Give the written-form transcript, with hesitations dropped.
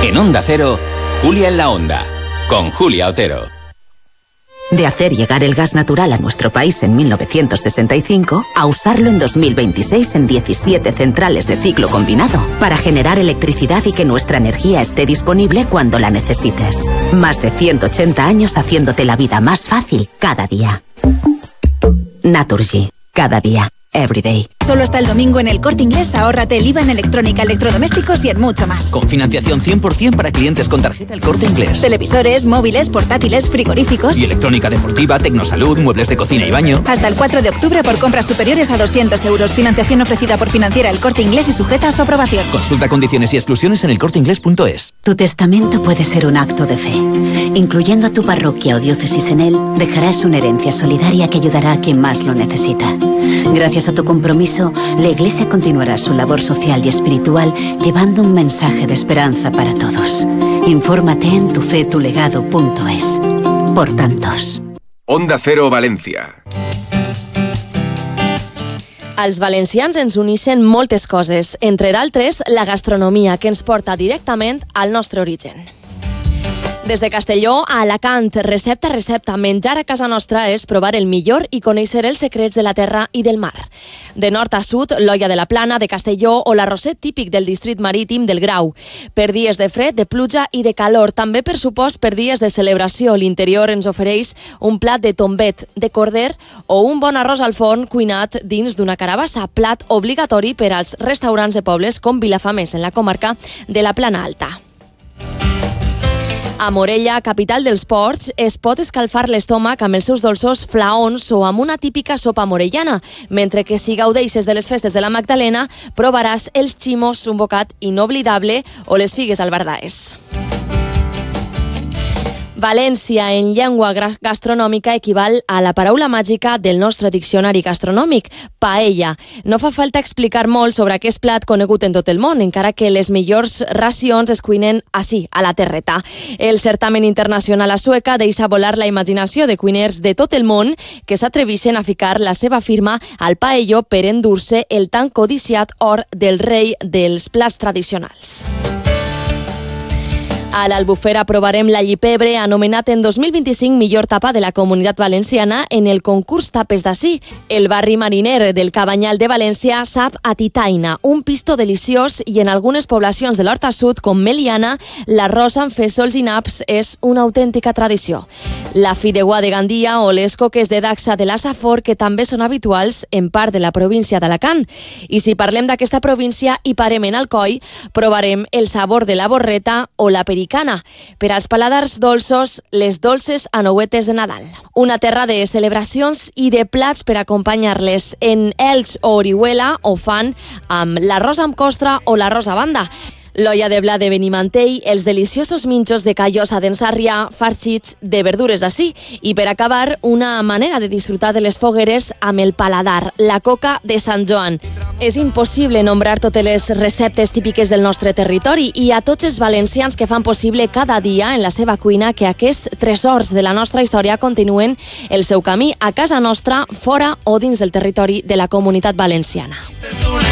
En Onda Cero, Julia en la Onda, con Julia Otero. De hacer llegar el gas natural a nuestro país en 1965 a usarlo en 2026 en 17 centrales de ciclo combinado para generar electricidad y que nuestra energía esté disponible cuando la necesites. Más de 180 años haciéndote la vida más fácil cada día. Naturgy. Cada día. Everyday. Solo hasta el domingo en El Corte Inglés ahórrate el IVA en electrónica, electrodomésticos y en mucho más. Con financiación 100% para clientes con tarjeta El Corte Inglés. Televisores, móviles, portátiles, frigoríficos. Y electrónica deportiva, tecnosalud, muebles de cocina y baño. Hasta el 4 de octubre por compras superiores a 200 euros. Financiación ofrecida por Financiera El Corte Inglés y sujeta a su aprobación. Consulta condiciones y exclusiones en elcorteinglés.es. Tu testamento puede ser un acto de fe. Incluyendo a tu parroquia o diócesis en él, dejarás una herencia solidaria que ayudará a quien más lo necesita. Gracias a tu compromiso, la Iglesia continuará su labor social y espiritual llevando un mensaje de esperanza para todos. Infórmate en tufetulegado.es. Por tantos. Onda Cero Valencia. Als valencians ens uneixen moltes coses, entre d'altres la gastronomia, que ens porta directament al nostre origen. Des de Castelló a Alacant, recepta a recepta, menjar a casa nostra és provar el millor i conèixer els secrets de la terra i del mar. De nord a sud, l'olla de la Plana, de Castelló o l'arrosset típic del districte marítim del Grau. Per dies de fred, de pluja i de calor, també per supost per dies de celebració. L'interior ens ofereix un plat de tombet, de corder o un bon arròs al forn cuinat dins d'una carabassa, plat obligatori per als restaurants de pobles com Vilafamés, en la comarca de la Plana Alta. A Morella, capital dels ports, es pot escalfar l'estómac amb els seus dolços flaons o amb una típica sopa morellana, mentre que si gaudeixes de les festes de la Magdalena, provaràs els ximos, un bocat inoblidable, o les figues albardaes. València, en llengua gastronòmica, equival a la paraula màgica del nostre diccionari gastronòmic, paella. No fa falta explicar molt sobre aquest plat conegut en tot el món, encara que les millors racions es cuinen ací, a la terreta. El certamen internacional a Sueca deixa volar la imaginació de cuiners de tot el món que s'atreveixen a ficar la seva firma al paelló per endur-se el tan codiciat or del rei dels plats tradicionals. A l'Albufera provarem la llipebre, anomenat en 2025 millor tapa de la Comunitat Valenciana en el concurs Tapes d'Ací. El barri mariner del Cabanyal de València sap a titaina, un pisto deliciós, i en algunes poblacions de l'Horta Sud, com Meliana, l'arròs amb fesols i naps és una autèntica tradició. La fideuà de Gandia o les coques de Daxa de la Safor, que també són habituals en part de la província d'Alacant. I si parlem d'aquesta província i parem en Alcoi, provarem el sabor de la borreta o la pericana. Per als paladars dolços, les dolces anouetes de Nadal. Una terra de celebracions i de plats per acompanyar-les. En Elx o Orihuela ho fan amb l'arròs amb costra o l'arròs a banda. L'olla de bla de Benimantell, els deliciosos minxos de Callosa d'Ensàrria, farcits de verdures d'ací. I per acabar, una manera de disfrutar de les fogueres amb el paladar, la coca de Sant Joan. És impossible nombrar totes les receptes típiques del nostre territori i a tots els valencians que fan possible cada dia en la seva cuina que aquests tresors de la nostra història continuen el seu camí a casa nostra, fora o dins del territori de la Comunitat Valenciana.